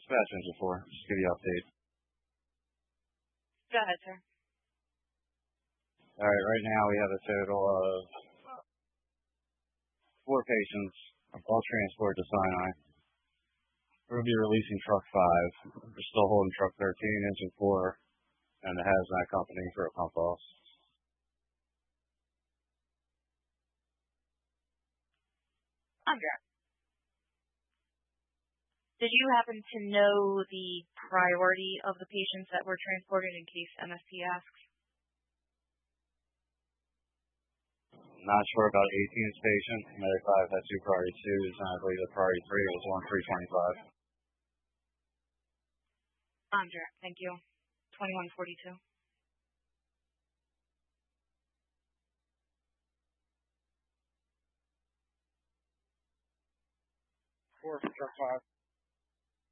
Dispatch engine 4. Just give you an update. Go ahead, sir. All right, right now we have a total of 4 patients, all transported to Sinai. We're going to be releasing truck 5. We're still holding truck 13, engine 4, and the hazmat company for a pump off. Andrea, did you happen to know the priority of the patients that were transported in case MSP asks? Not sure about 18's patient. Medic 5 had 2 priority 2s, and I believe the priority 3 was 1325. Andrea, thank you. 2142. 4 for truck 5.